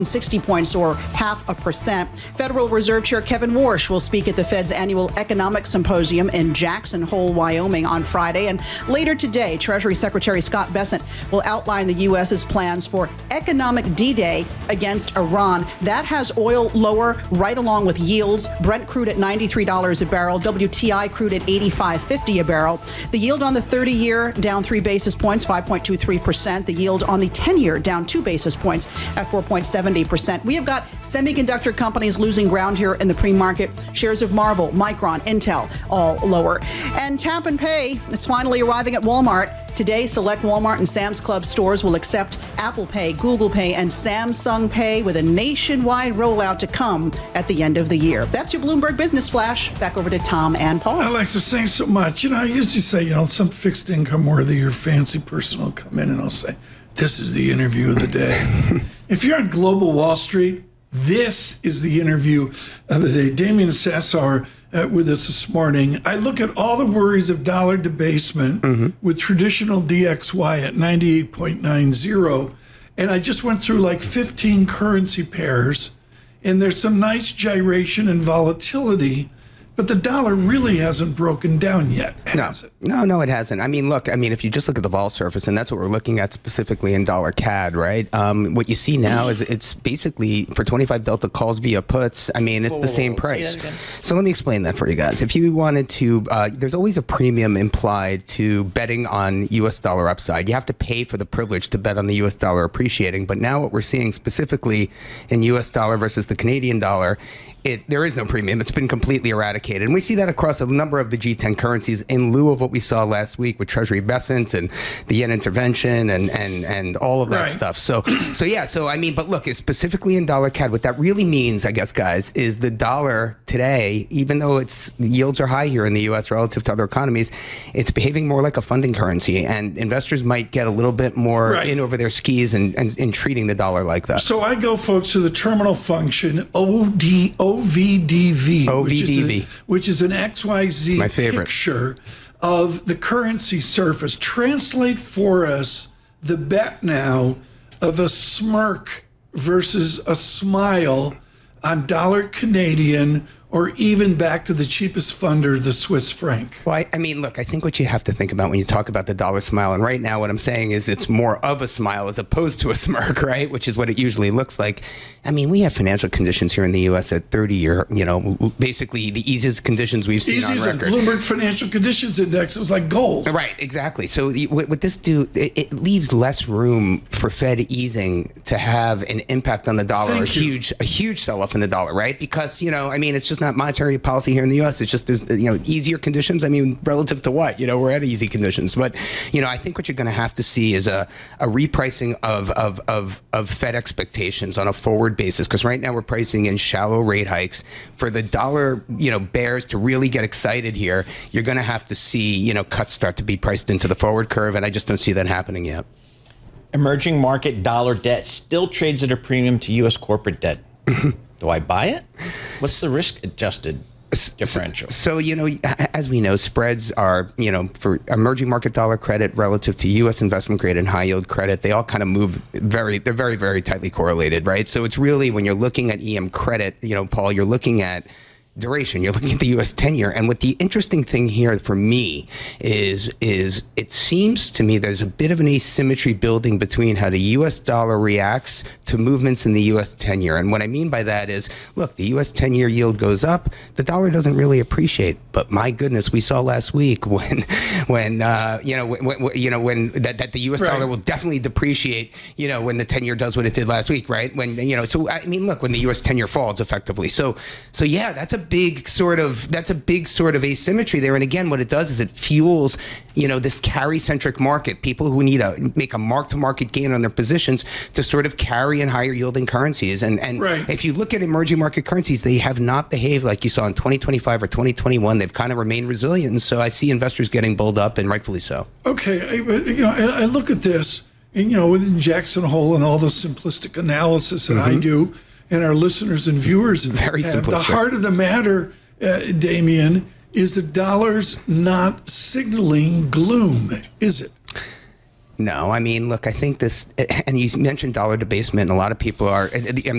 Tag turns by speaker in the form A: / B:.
A: 60 points or 0.5%. Federal Reserve Chair Kevin Warsh will speak at the Fed's annual economic symposium in Jackson Hole, Wyoming on Friday. And later today, Treasury Secretary Scott Bessent will outline the U.S.'s plans for economic D-Day against Iran. That has oil lower right along with yields. Brent crude at $93 a barrel, WTI crude at $85.50 a barrel. The yield on the 30-year down 3 basis points, 5.23%. The yield on the 10-year down 2 basis points at 4.70%. We have got semiconductor companies losing ground here in the pre-market. Shares of Marvell, Micron, Intel, all lower. And Tap and Pay, it's finally arriving at Walmart. Today, select Walmart and Sam's Club stores will accept Apple Pay, Google Pay, and Samsung Pay with a nationwide rollout to come at the end of the year. That's your Bloomberg Business Flash. Back over to Tom and Paul.
B: Alexa, thanks so much. I usually say, some fixed income worthy or fancy person will come in and I'll say, this is the interview of the day. If you're on Global Wall Street, this is the interview of the day. Damien Sassower with us this morning. I look at all the worries of dollar debasement with traditional DXY at 98.90, and I just went through like 15 currency pairs, and there's some nice gyration and volatility. But the dollar really hasn't broken down yet, has it?
C: No, it hasn't. I mean, look, if you just look at the vol surface, and that's what we're looking at specifically in dollar CAD, right? What you see now is it's basically for 25 delta calls via puts. It's the same price. So let me explain that for you guys. If you wanted to, there's always a premium implied to betting on U.S. dollar upside. You have to pay for the privilege to bet on the U.S. dollar appreciating. But now what we're seeing specifically in U.S. dollar versus the Canadian dollar, there is no premium. It's been completely eradicated. And we see that across a number of the G10 currencies in lieu of what we saw last week with Treasury Bessent and the yen intervention and all of that stuff. So but look, it's specifically in dollar CAD, what that really means, I guess, guys, is the dollar today, even though its yields are high here in the U.S. relative to other economies, it's behaving more like a funding currency. And investors might get a little bit more in over their skis and treating the dollar like that.
B: So I go, folks, to the terminal function, OVDV, which is an XYZ
C: my favorite
B: picture of the currency surface. Translate for us the bet now of a smirk versus a smile on dollar Canadian, or even back to the cheapest funder, the Swiss franc.
C: Well, look, I think what you have to think about when you talk about the dollar smile, and right now what I'm saying is it's more of a smile as opposed to a smirk, right? Which is what it usually looks like. We have financial conditions here in the U.S. at 30-year, basically the easiest conditions we've seen on record.
B: Bloomberg Financial Conditions Index is like gold.
C: Right, exactly. So what this do, it leaves less room for Fed easing to have an impact on the dollar, a huge sell-off in the dollar, right? Because, it's just not monetary policy here in the U.S. It's just there's easier conditions. Relative to what? We're at easy conditions. But I think what you're going to have to see is a repricing of Fed expectations on a forward basis, because right now we're pricing in shallow rate hikes. For the dollar bears to really get excited here, you're going to have to see cuts start to be priced into the forward curve, and I just don't see that happening yet.
D: Emerging market dollar debt still trades at a premium to U.S. corporate debt. Do I buy it? What's the risk-adjusted differential?
C: So, as we know, spreads are, for emerging market dollar credit relative to U.S. investment grade and high yield credit, they all kind of move they're very, very tightly correlated, right? So it's really, when you're looking at EM credit, Paul, you're looking at duration. You're looking at the U.S. 10-year. And what the interesting thing here for me is it seems to me there's a bit of an asymmetry building between how the U.S. dollar reacts to movements in the U.S. 10-year. And what I mean by that is, look, the U.S. 10-year yield goes up, the dollar doesn't really appreciate. But my goodness, we saw last week when the U.S. dollar will definitely depreciate, when the 10-year does what it did last week, right? When, look, when the U.S. 10-year falls effectively. So yeah, that's a big sort of asymmetry there. And again, what it does is it fuels, this carry-centric market, people who need to make a mark-to-market gain on their positions to sort of carry in higher yielding currencies. And if you look at emerging market currencies, they have not behaved like you saw in 2025 or 2021. They've kind of remained resilient. And so I see investors getting bulled up, and rightfully so.
B: Okay, I look at this, and within Jackson Hole and all the simplistic analysis that I do, and our listeners and viewers,
C: very simplistic.
B: The heart of the matter, Damien, is the dollar's not signaling gloom, is it?
C: No, I mean, look, I think this, and you mentioned dollar debasement, and a lot of people are. I mean,